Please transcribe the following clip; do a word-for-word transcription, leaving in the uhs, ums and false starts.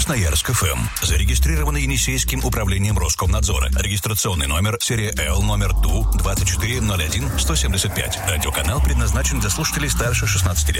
Красноярск эф эм. Зарегистрировано Енисейским управлением Роскомнадзора. Регистрационный номер серия Л номер Ту двадцать четыре ноль один сто семьдесят пять. Радиоканал предназначен для слушателей старше шестнадцати лет.